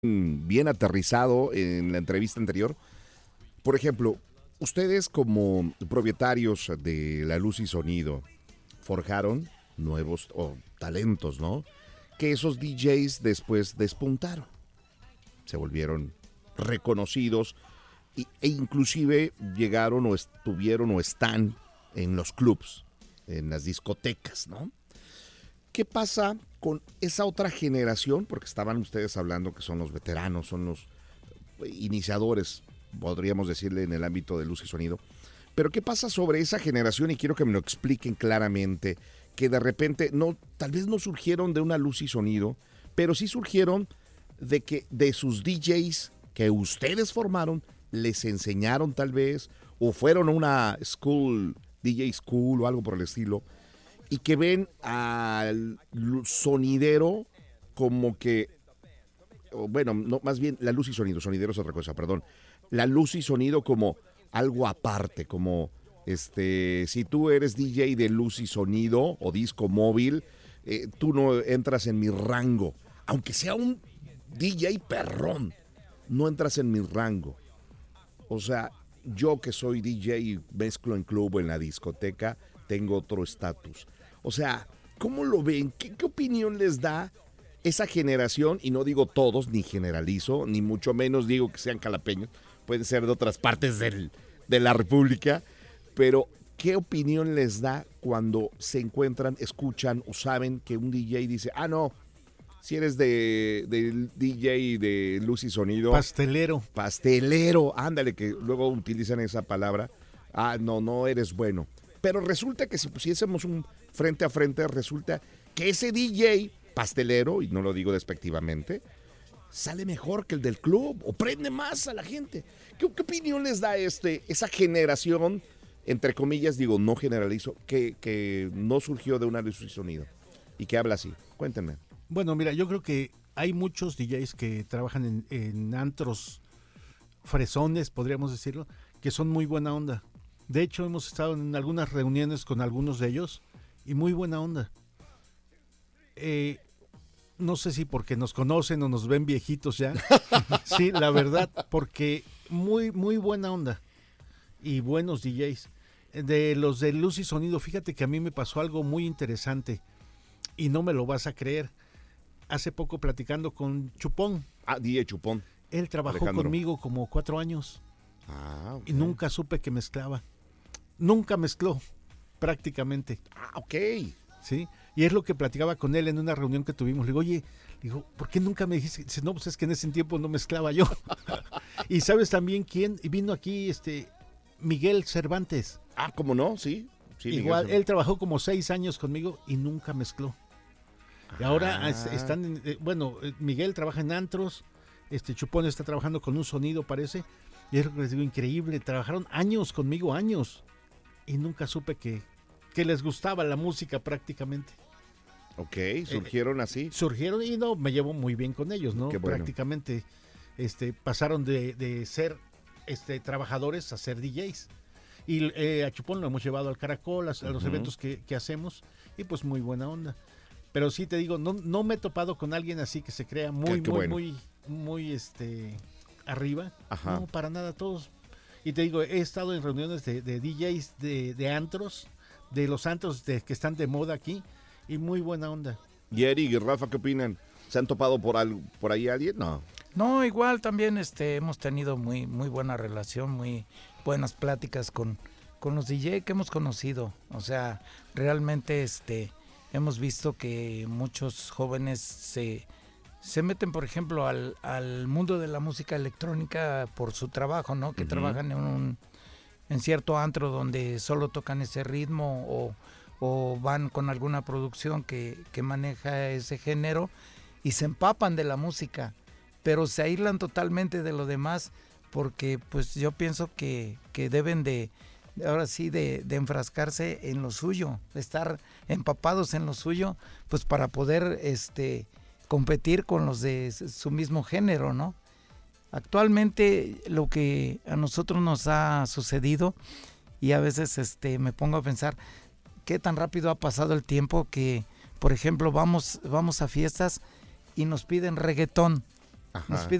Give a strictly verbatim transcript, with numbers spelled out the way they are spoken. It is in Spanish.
bien aterrizado en la entrevista anterior. Por ejemplo, ustedes como propietarios de La Luz y Sonido forjaron nuevos oh, talentos, ¿no? Que esos D Js después despuntaron, se volvieron reconocidos y, e inclusive llegaron o estuvieron o están en los clubs, en las discotecas, ¿no? ¿Qué pasa con esa otra generación? Porque estaban ustedes hablando que son los veteranos, son los iniciadores, podríamos decirle, en el ámbito de luz y sonido. Pero ¿qué pasa sobre esa generación? Y quiero que me lo expliquen claramente, que de repente, no, tal vez no surgieron de una luz y sonido, pero sí surgieron de que de sus D Js que ustedes formaron, les enseñaron tal vez, o fueron a una school, D J school o algo por el estilo, y que ven al sonidero como que, bueno, no, más bien la luz y sonido, sonidero es otra cosa, perdón, la luz y sonido como algo aparte, como este, si tú eres D J de luz y sonido o disco móvil, eh, tú no entras en mi rango, aunque sea un D J perrón, no entras en mi rango. O sea, yo que soy D J y mezclo en club o en la discoteca, tengo otro estatus. O sea, ¿cómo lo ven? ¿Qué, ¿Qué opinión les da esa generación? Y no digo todos, ni generalizo, ni mucho menos digo que sean calapeños, pueden ser de otras partes del, de la República, pero ¿qué opinión les da cuando se encuentran, escuchan o saben que un D J dice, ah, no, si eres de, de D J de luz y sonido. Pastelero. Pastelero, ándale, que luego utilizan esa palabra. Ah, no, no eres bueno. Pero resulta que si pusiésemos un frente a frente, resulta que ese D J pastelero, y no lo digo despectivamente, sale mejor que el del club o prende más a la gente. ¿Qué, qué opinión les da este, esa generación, entre comillas, digo, no generalizo, que, que no surgió de una luz y sonido y que habla así? Cuéntenme. Bueno, mira, yo creo que hay muchos D Js que trabajan en, en antros fresones, podríamos decirlo, que son muy buena onda. De hecho, hemos estado en algunas reuniones con algunos de ellos y muy buena onda. Eh, no sé si porque nos conocen o nos ven viejitos ya. Sí, la verdad, porque muy, muy buena onda y buenos D Js. De los de luz y sonido, fíjate que a mí me pasó algo muy interesante y no me lo vas a creer. Hace poco platicando con Chupón. Ah, D J Chupón. Él trabajó Alejandro. conmigo como cuatro años. Ah, okay. Y nunca supe que mezclaba. Nunca mezcló, prácticamente. Ah, ok. Sí, y es lo que platicaba con él en una reunión que tuvimos. Le digo, oye, digo, ¿por qué nunca me dijiste? Dice, no, pues es que en ese tiempo no mezclaba yo. Y ¿sabes también quién? Y vino aquí este Miguel Cervantes. Ah, ¿cómo no? Sí. sí Igual, Miguel. Él trabajó como seis años conmigo y nunca mezcló. Y ahora ah. están, en, eh, bueno, Miguel trabaja en antros, este Chupón está trabajando con un sonido, parece. Y es lo que les digo, increíble, trabajaron años conmigo, años. Y nunca supe que, que les gustaba la música prácticamente. Ok, surgieron eh, así. Surgieron y no, me llevo muy bien con ellos, ¿no? Qué bueno. Prácticamente este, pasaron de, de ser este, trabajadores a ser D Js. Y eh, a Chupón lo hemos llevado al Caracol, a, a los uh-huh. eventos que, que hacemos, y pues muy buena onda. Pero sí te digo, no, no me he topado con alguien así que se crea muy, qué, qué muy, bueno. muy, muy este, arriba. Ajá. No, para nada, todos. Y te digo, he estado en reuniones de, de D Js de, de antros, de los antros de, que están de moda aquí, y muy buena onda. Y Eric y Rafa, ¿qué opinan? ¿Se han topado por algo, por ahí alguien? No. No, igual también este, hemos tenido muy, muy buena relación, muy buenas pláticas con, con los D J que hemos conocido. O sea, realmente este, hemos visto que muchos jóvenes se... se meten, por ejemplo, al, al mundo de la música electrónica por su trabajo, ¿no? Que uh-huh. trabajan en un en cierto antro donde solo tocan ese ritmo o, o van con alguna producción que, que maneja ese género y se empapan de la música, pero se aíslan totalmente de lo demás porque pues yo pienso que, que deben de, ahora sí, de, de enfrascarse en lo suyo, de estar empapados en lo suyo, pues para poder este competir con los de su mismo género, ¿no? Actualmente lo que a nosotros nos ha sucedido, y a veces este me pongo a pensar qué tan rápido ha pasado el tiempo que, por ejemplo, vamos, vamos a fiestas y nos piden reggaetón, Ajá. nos piden